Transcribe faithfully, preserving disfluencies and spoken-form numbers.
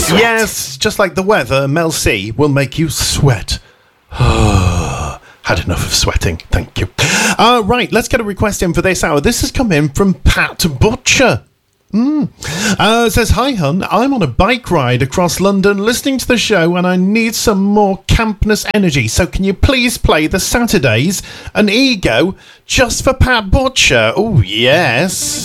Sweat. Yes, just like the weather, Mel C will make you sweat. Had enough of sweating, thank you. Uh, right, let's get a request in for this hour. This has come in from Pat Butcher. Mm. Uh, it says, hi, hun, I'm on a bike ride across London listening to the show and I need some more campness energy. So can you please play the Saturdays and Ego just for Pat Butcher? Oh, yes.